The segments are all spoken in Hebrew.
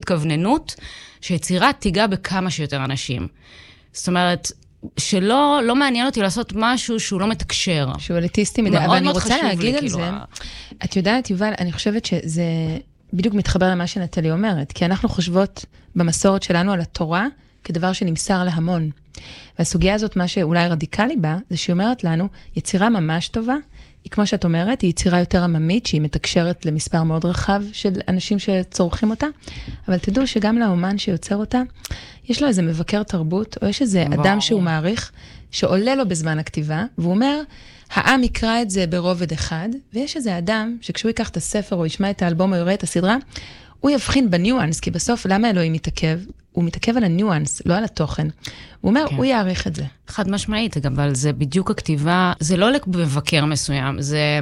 התכווננות, שיצירה תיגע בכמה שיותר אנשים. זאת אומרת, שלא מעניין אותי לעשות משהו שהוא לא מתקשר. שהוא אליטיסטי מדי, אבל אני רוצה להגיד על זה, את יודעת, יובל, אני חושבת שזה בדיוק מתחבר למה שנטלי אומרת, כי אנחנו חושבות במסורת שלנו על התורה, כדבר שנמסר להמון. והסוגיה הזאת, מה שאולי רדיקלי בה, זה שהיא אומרת לנו, יצירה ממש טובה, היא כמו שאת אומרת, היא יצירה יותר עממית, שהיא מתקשרת למספר מאוד רחב של אנשים שצורכים אותה, אבל תדעו שגם לאומן שיוצר אותה, יש לו איזה מבקר תרבות, או יש איזה אדם שהוא מעריך, שעולה לו בזמן הכתיבה, והוא אומר, העם יקרא את זה ברובד אחד, ויש איזה אדם, שכשהוא ייקח את הספר, או ישמע את האלבום, או יראה את הסדרה, הוא יבחין בניואנס, כי בסוף, למה אלוהים מתעכב? הוא מתעכב על הניואנס, לא על התוכן. הוא אומר, הוא יעריך את זה. חד משמעית, אבל זה בדיוק הכתיבה, זה לא מבקר מסוים, זה...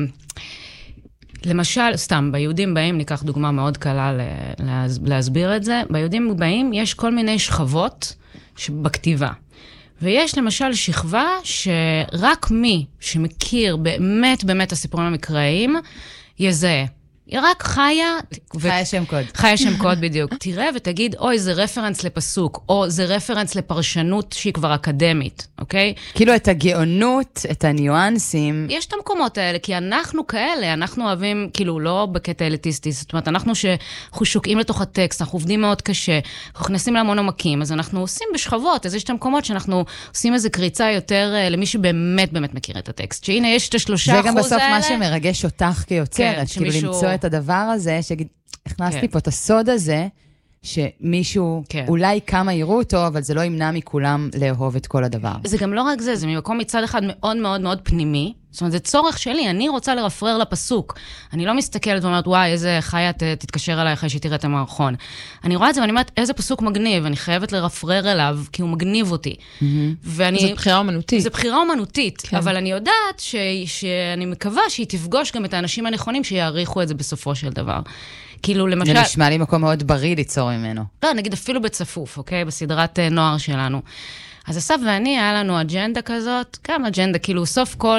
למשל, סתם, ביהודים באים, ניקח דוגמה מאוד קלה להסביר את זה, ביהודים באים יש כל מיני שכבות בכתיבה. ויש למשל שכבה שרק מי שמכיר באמת הסיפורים המקראיים, יזהה. היא רק חיה... חיה שם קוד. חיה שם קוד בדיוק. תראה ותגיד, אוי, זה רפרנס לפסוק, או זה רפרנס לפרשנות שהיא כבר אקדמית, אוקיי? כאילו את הגאונות, את הניואנסים. יש את המקומות האלה, כי אנחנו כאלה, אנחנו אוהבים, כאילו, לא בקטע אליטיסטי, זאת אומרת, אנחנו שוקעים לתוך הטקסט, אנחנו עובדים מאוד קשה, אנחנו נכנסים להמון עמקים, אז אנחנו עושים בשכבות, אז יש את המקומות שאנחנו עושים איזו קריצה יותר למי שבאמת מכיר את הטקסט, שהנה יש את 3% האלה. זה גם בסוף מה שמרגש אותך כיוצרת, כאילו למצוא את הדבר הזה, שהכנסתי פה את הסוד הזה, שמישהו, אולי כמה יראו אותו, אבל זה לא ימנע מכולם לאהוב את כל הדבר. זה גם לא רק זה, זה ממקום מצד אחד מאוד מאוד מאוד פנימי, זאת אומרת, זה צורך שלי, אני רוצה לרפרר לפסוק. אני לא מסתכלת ואומרת, וואי, איזה חיה תתקשר אליי אחרי שתראה את המערכון. אני רואה את זה ואני אומרת, איזה פסוק מגניב, אני חייבת לרפרר אליו, כי הוא מגניב אותי. זו בחירה אומנותית. זו בחירה אומנותית, אבל אני יודעת שאני מקווה שהיא תפגוש גם את האנשים הנכונים שיעריכו את זה בסופו של דבר. כאילו, למשל... זה נשמע לי מקום מאוד בריא ליצור ממנו. לא, נגיד אפילו בצפוף, אוקיי? בסדרת נוער שלנו. אז אסף ואני, היה לנו אג'נדה כזאת, גם אג'נדה, כאילו, סוף כל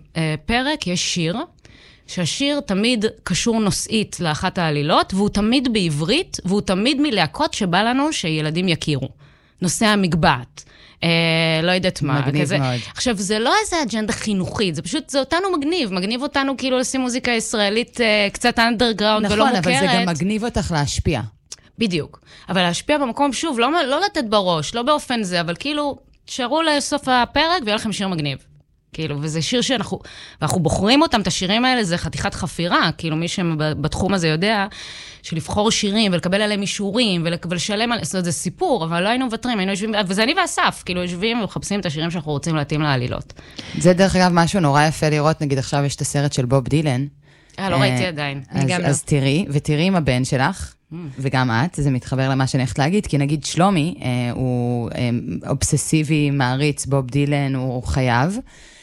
פרק יש שיר, שהשיר תמיד קשור נושאית לאחת העלילות, והוא תמיד בעברית, והוא תמיד מלהקות שבא לנו שילדים יכירו. נושא המגבעת. לא יודעת מה. מגניב כזה. מאוד. עכשיו, זה לא איזה אג'נדה חינוכית, זה פשוט, זה אותנו מגניב אותנו כאילו לשים מוזיקה ישראלית קצת אנדרגראונד ולא מוכרת. נכון, אבל זה גם מגניב אותך להשפיע. בדיוק. אבל להשפיע במקום, שוב, לא לתת בראש, לא באופן זה, אבל כאילו, תשארו לסוף הפרק ויהיה לכם שיר מגניב. כאילו, וזה שיר ואנחנו בוחרים אותם, את השירים האלה, זה חתיכת חפירה, כאילו מי שבתחום הזה יודע, שלבחור שירים ולקבל עליהם אישורים, ולשלם על זה סיפור, אבל לא היינו מוותרים, היינו יושבים, וזה אני ואסף, כאילו יושבים ומחפשים את השירים שאנחנו רוצים להתאים לעלילות. זה דרך אגב משהו נורא יפה לראות, נגיד עכשיו יש את הסרט של בוב דילן. לא ראיתי עדיין. אז תראי, ותראי עם הבן שלך, וגם את, זה מתחבר למה שאני הולכת להגיד, כי נגיד שלומי, הוא אובססיבי, מעריץ, בוב דילן, הוא חייב,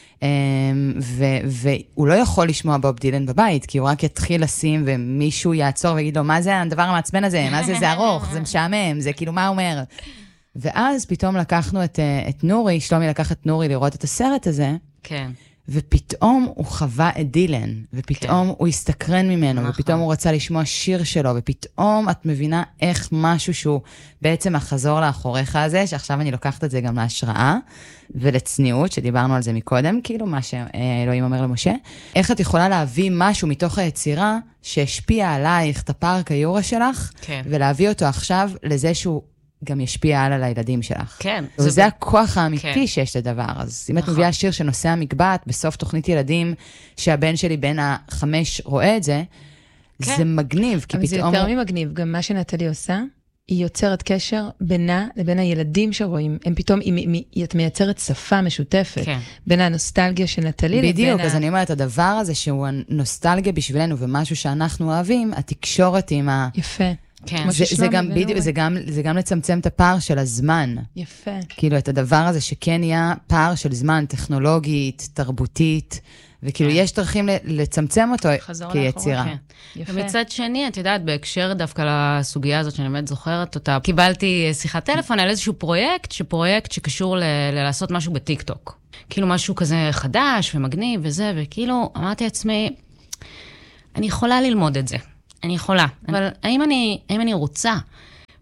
והוא לא יכול לשמוע בוב דילן בבית, כי הוא רק יתחיל לשים, ומישהו יעצור ויגיד לו, מה זה הדבר המעצבן הזה? מה זה ארוך? זה משעמם? זה כאילו, מה הוא אומר? ואז פתאום לקחנו את נורי, שלומי לקח את נורי לראות את הסרט הזה, כן. ופתאום הוא חווה את דילן, ופתאום הוא הסתקרן ממנו, ופתאום הוא רצה לשמוע שיר שלו, ופתאום את מבינה איך משהו שהוא בעצם החזור לאחוריך הזה, שעכשיו אני לוקחת את זה גם להשראה, ולצניעות, שדיברנו על זה מקודם, כאילו מה שאלוהים אומר למשה, איך את יכולה להביא משהו מתוך היצירה, שהשפיע עלייך את הפארק היורה שלך, ולהביא אותו עכשיו לזה שהוא גם ישפיע על הילדים שלך. כן. וזה הכוח האמיתי שיש לדבר. אז אם את מביאה שיר שנושא המגבעת, בסוף תוכנית ילדים, שהבן שלי בין 5 רואה את זה, זה מגניב. אבל זה יותר ממגניב. גם מה שנטלי עושה, היא יוצרת קשר בינה לבין הילדים שרואים. הם פתאום, את מייצרת שפה משותפת, בין הנוסטלגיה של נטלי לבין בדיוק, אז אני אומרת, הדבר הזה שהוא הנוסטלגיה בשבילנו, ומשהו שאנחנו אוהבים, התקשורת עם יפה. כן. זה גם לצמצם את הפער של הזמן. יפה. כאילו, את הדבר הזה שכן יהיה פער של זמן, טכנולוגית, תרבותית, וכאילו יש דרכים לצמצם אותו כיצירה. ומצד שני, את יודעת, בהקשר דווקא לסוגיה הזאת, שאני באמת זוכרת אותה, קיבלתי שיחת טלפון על איזשהו פרויקט שקשור לעשות משהו בטיק-טוק. כאילו משהו כזה חדש ומגניב וזה, וכאילו אמרתי לעצמי, אני יכולה ללמוד את זה. אני יכולה, אבל האם אני רוצה?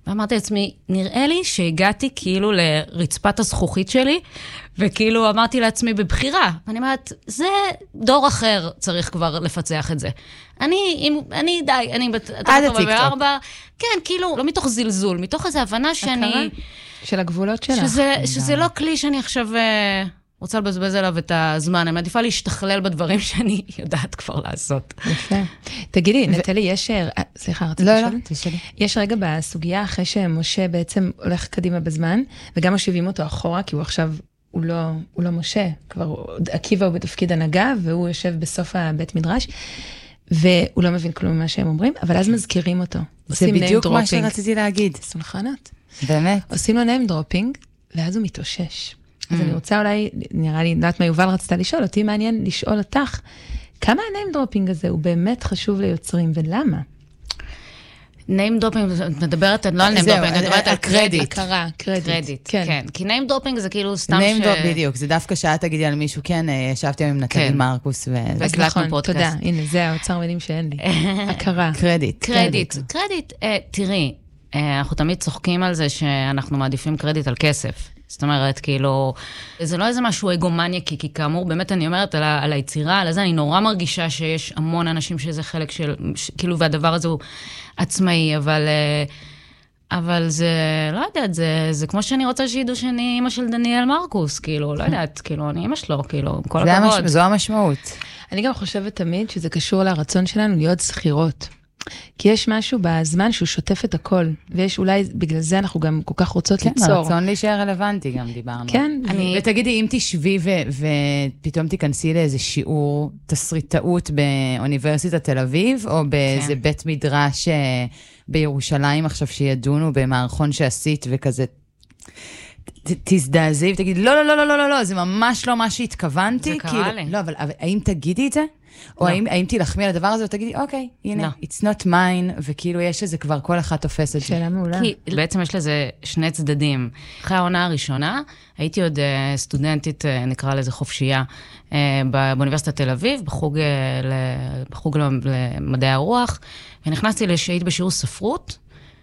ואמרתי לעצמי, נראה לי שהגעתי כאילו לרצפת הזכוכית שלי, וכאילו אמרתי לעצמי בבחירה. אני אומרת, זה דור אחר צריך כבר לפצח את זה. אני די, אני בת 44, כן, כאילו, לא מתוך זלזול, מתוך איזו הבנה שאני... של הגבולות שלך. שזה לא כלי שאני עכשיו רוצה לבזבז עליו את הזמן, אני מעדיפה להשתכלל בדברים שאני יודעת כבר לעשות. יפה. תגידי, נטלי, יש... סליחה, רציתי לשאול? לא, תשאלי. יש רגע בסוגיה, אחרי שמשה בעצם הולך קדימה בזמן, וגם מושיבים אותו אחורה, כי הוא עכשיו, הוא לא משה, כבר עקיבא הוא בתפקיד הנהגה, והוא יושב בסוף הבית מדרש, והוא לא מבין כלום ממה שהם אומרים, אבל אז מזכירים אותו. זה בדיוק מה שרציתי להגיד. סולחנות. באמת. עושים לו name dropping, ואז הוא מתאושש. אז אני רוצה אולי, נראה לי, יודעת מה יובל רצתה לשאול, אותי מעניין לשאול אותך, כמה ה-name dropping הזה הוא באמת חשוב ליוצרים, ולמה? name dropping, את מדברת לא על name dropping, את מדברת על קרדיט. הכרה, קרדיט. כן, כי name dropping זה כאילו סתם name drop בדיוק, זה דווקא שאת תגידי על מישהו, כן, ישבתי עם נטלי מרקוס, והקלטנו פודקאסט. תודה, הנה, זה האוצר מילים שאין לי. הכרה. קרדיט. קרדיט, תראי, אנחנו תמיד צוחקים על זה שאנחנו מעדיפים קרדיט על כסף. זאת אומרת, כאילו, זה לא איזה משהו אגומניאקי, כי כאמור, באמת אני אומרת על היצירה, על זה אני נורא מרגישה שיש המון אנשים שזה חלק של, כאילו, והדבר הזה הוא עצמאי, אבל זה, לא יודעת, זה כמו שאני רוצה שידעו שאני אמא של דניאל מרקוס, כאילו, לא יודעת, כאילו, אני אמא שלו, כאילו, כל הכבוד. זו המשמעות. אני גם חושבת תמיד שזה קשור לרצון שלנו להיות זכירות. כי יש משהו בזמן שהוא שוטף את הכל, ויש אולי בגלל זה אנחנו גם כל כך רוצות ליצור. כן, הרצון להישאר רלוונטי גם דיברנו. כן. ותגידי, אם תשבי ופתאום תיכנסי לאיזה שיעור תסריטאות באוניברסיטת תל אביב, או באיזה בית מדרש בירושלים עכשיו שידונו במערכון שעשית וכזה, תזדעזעי ותגיד, לא, זה ממש לא מה שהתכוונתי. זה קרה לי. לא, אבל האם תגידי את זה? או האם תלחמי על הדבר הזה ותגידי, אוקיי, הנה, it's not mine, וכאילו יש לזה כבר כל אחד תופס את זה. שאלה מעולה. כי בעצם יש לזה שני צדדים. אחרי העונה הראשונה, הייתי עוד סטודנטית, נקרא לזה חופשייה, באוניברסיטת תל אביב, בחוג למדעי הרוח, ונכנסתי לשהית בשיעור ספרות,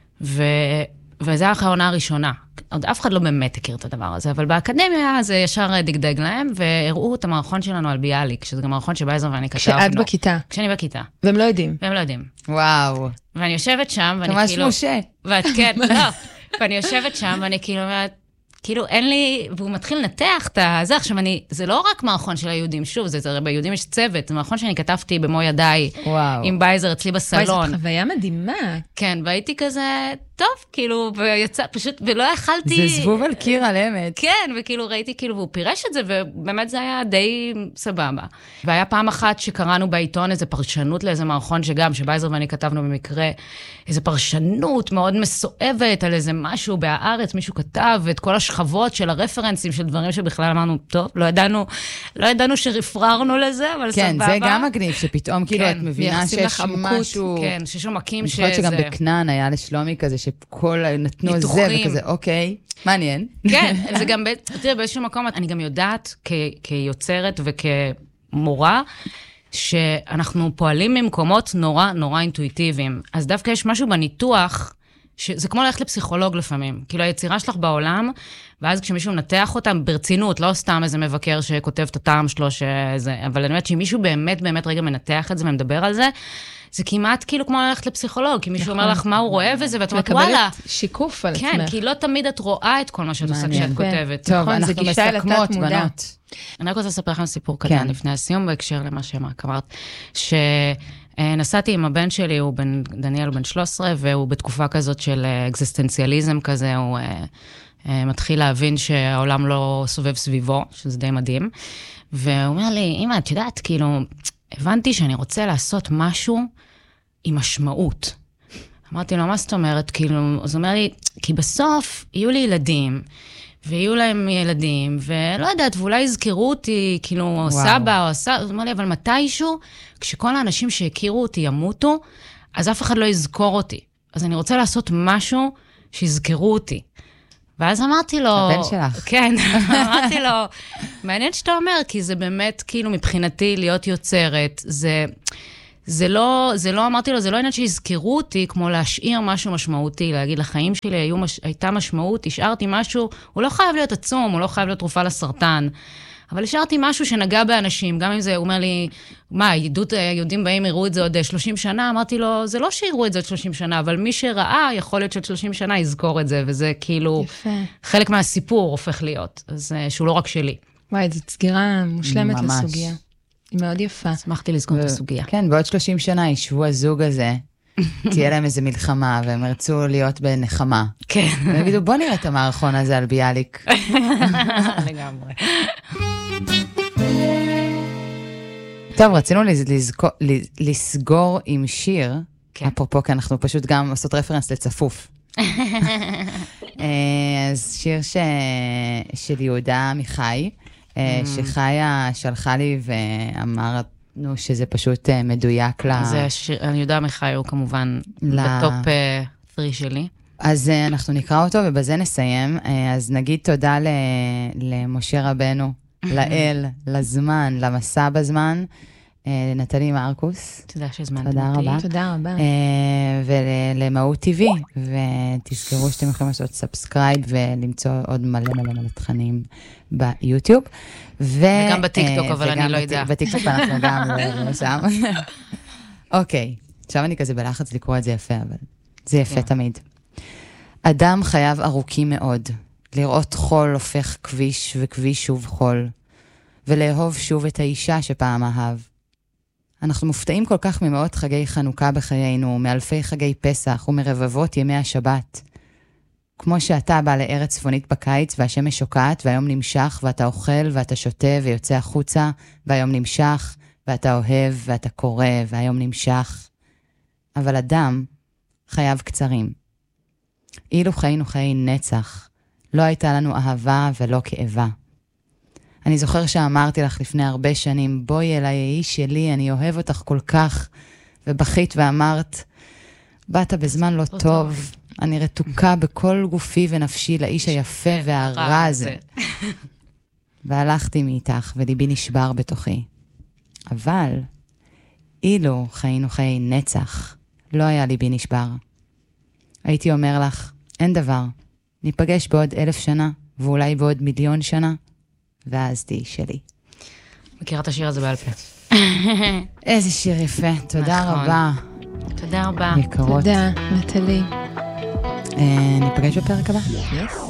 וזה היה אחרי העונה הראשונה. עוד אף אחד לא באמת הכיר את הדבר הזה, אבל באקדמיה זה ישר דגדג להם, והראו את המערכון שלנו על ביאליק, שזה גם מערכון שבייזר ואני כתבנו. כשאת בכיתה. כשאני בכיתה. והם לא יודעים. והם לא יודעים. וואו. ואני יושבת שם, ואני כאילו... ממש משה. כן, לא. ואני יושבת שם, ואני כאילו אומרת, כאילו אין לי, והוא מתחיל לנתח את זה. עכשיו, זה לא רק מערכון של היהודים, שוב, זה ביהודים יש צוות, זה מערכון שאני כתבתי במו ידיי, עם בייזר אצלי בסלון. וואי, זאת חוויה מדהימה. כן, והייתי כזה, טוב, כאילו, ויצא, פשוט, ולא יכלתי... זה זבוב על קיר על אמת. כן, וכאילו ראיתי, כאילו, והוא פירש את זה, ובאמת זה היה די סבבה. והיה פעם אחת שקראנו בעיתון איזו פרשנות לאיזה מערכון שגם, שבייזר ואני כתבנו במקרה, איזו פרשנות מאוד מסואבת על איזה משהו בהארץ, מישהו כתב, את כל השכבות של הרפרנסים, של דברים שבכלל אמרנו, טוב, לא ידענו שרפררנו לזה, אבל סבבה. כן, זה גם מגניב, שפתאום כאילו את מבינה שיש משהו... כן, שיש עומקים שזה... אני חושבת שגם בכנען היה לשלומי כזה, שכל נתנו זה וכזה, אוקיי, מעניין. כן, זה גם, תראה, באיזשהו מקום, אני גם יודעת כיוצרת וכמורה, שאנחנו פועלים ממקומות נורא נורא אינטואיטיביים. אז דווקא יש משהו בניתוח, שזה כמו ללכת לפסיכולוג לפעמים. כאילו היצירה שלך בעולם, ואז כשמישהו מנתח אותה ברצינות, לא סתם איזה מבקר שכותב את הטעם שלו, אבל אני אומרת שמישהו באמת באמת רגע מנתח את זה ומדבר על זה, זה כמעט כאילו כמו ללכת לפסיכולוג, כי מישהו אומר לך מה הוא רואה וזה, ואת אומרת, וואלה. שיקוף על עצמך. כן, כי לא תמיד את רואה את כל מה שאת עושה כשאת כותבת. טוב, אנחנו מסכמות, בנות. אני רק רוצה לספר לכם סיפור קטן לפני הסיום, בהקשר למה שאמרת, שנסעתי עם הבן שלי, דניאל הוא בן 13, והוא בתקופה כזאת של אקזיסטנציאליזם כזה, הוא מתחיל להבין שהעולם לא סובב סביבו, שזה די מדהים, והוא אומר לי, אמא, את יודעת, כאילו, הבנתי שאני רוצה לעשות משהו עם משמעות. אמרתי לו, מה זאת אומרת? כאילו, אז הוא אומר לי, כי בסוף יהיו לי ילדים, ויהיו להם ילדים, ולא יודעת, ואולי יזכרו אותי, כאילו, סבא או סבא, הוא אומר לי, אבל מתישהו, כשכל האנשים שהכירו אותי ימותו, אז אף אחד לא יזכור אותי. אז אני רוצה לעשות משהו שיזכרו אותי. ואז אמרתי לו... הבן שלך. כן, אמרתי לו, מעניין שאתה אומר, כי זה באמת, כאילו, מבחינתי להיות יוצרת, זה לא, אמרתי לו, זה לא עניין שיזכרו אותי, כמו להשאיר משהו משמעותי, להגיד לחיים שלי, הייתה משמעות, השארתי משהו, הוא לא חייב להיות עצום, הוא לא חייב להיות תרופה לסרטן, אבל השארתי משהו שנגע באנשים, גם אם זה, הוא אומר לי, מה, יהודים באים, יראו את זה עוד 30 שנה, אמרתי לו, זה לא שיראו את זה עוד 30 שנה, אבל מי שראה, יכול להיות שעוד 30 שנה יזכור את זה, וזה כאילו, חלק מהסיפור הופך להיות, אז שהוא לא רק שלי. וואי, זו סגירה מושלמת לסוגיה. היא מאוד יפה. שמחתי לזכור את הסוגיה. כן, בעוד 30 שנה ישבו הזוג הזה, תהיה להם איזה מלחמה, והם ירצו להיות בנחמה. כן. והם יגידו, בוא נראה את המערכון הזה על ביאליק. לגמרי. טוב, רצינו לסגור עם שיר, אפרופו, כי אנחנו פשוט גם עושות רפרנס לצפוף. אז שיר של יהודה עמיחי, שחיה שלחה לי ואמרנו שזה פשוט מדויק לה. זה שיר, יהודה עמיחי הוא כמובן בטופ 3 שלי. אז אנחנו נקרא אותו ובזה נסיים. אז נגיד תודה למשה רבנו, לאל, לזמן, למסע בזמן. נטלי מרקוס. תודה שהזמנתם אותי. תודה רבה. תודה רבה. ולמהות טבעי, ותזכרו שאתם יכולים לעשות סאבסקרייב ולמצוא עוד מלא תכנים ביוטיוב. וגם בטיקטוק, אבל אני לא יודע. בטיקטוק אנחנו גם לא שם. אוקיי, עכשיו אני כזה בלחץ לקרוא את זה יפה, אבל זה יפה תמיד. אדם חייו ארוכים מאוד, לראות חול הופך כביש וכביש שוב חול, ולאהוב שוב את האישה שפעם אהב. אנחנו מופתעים כל כך ממאות חגי חנוכה בחיינו, מאלפי חגי פסח ומרבבות ימי השבת. כמו שאתה בא לארץ צפונית בקיץ והשמש שוקעת והיום נמשך ואתה אוכל ואתה שותה ויוצא החוצה והיום נמשך ואתה אוהב ואתה קורא והיום נמשך. אבל אדם חייו קצרים. אילו חיינו חיי נצח, לא הייתה לנו אהבה ולא כאבה. אני זוכר שאמרתי לך לפני הרבה שנים, בואי אליי, האיש שלי, אני אוהב אותך כל כך, ובכית ואמרת, באת בזמן לא טוב, אני רתוקה בכל גופי ונפשי לאיש היפה והרע הזה. והלכתי מאיתך, וליבי נשבר בתוכי. אבל, אילו חיינו חיי נצח, לא היה ליבי נשבר. הייתי אומר לך, אין דבר, ניפגש בעוד 1000 שנה, ואולי בעוד 1,000,000 שנה, ואז תהי שלי. מכירה את השיר הזה בעל פה. איזה שיר יפה, תודה רבה. תודה רבה. יקרות. תודה, נטלי. ניפגש בפרק הבא. Yes.